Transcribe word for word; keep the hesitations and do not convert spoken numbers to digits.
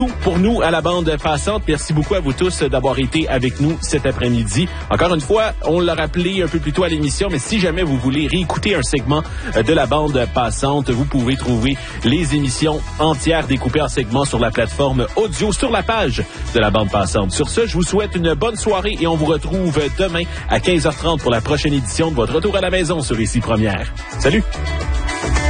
Pour nous, à la bande passante, merci beaucoup à vous tous d'avoir été avec nous cet après-midi. Encore une fois, on l'a rappelé un peu plus tôt à l'émission, mais si jamais vous voulez réécouter un segment de la bande passante, vous pouvez trouver les émissions entières découpées en segments sur la plateforme audio, sur la page de la bande passante. Sur ce, je vous souhaite une bonne soirée et on vous retrouve demain à quinze heures trente pour la prochaine édition de votre retour à la maison sur Ici Première. Salut!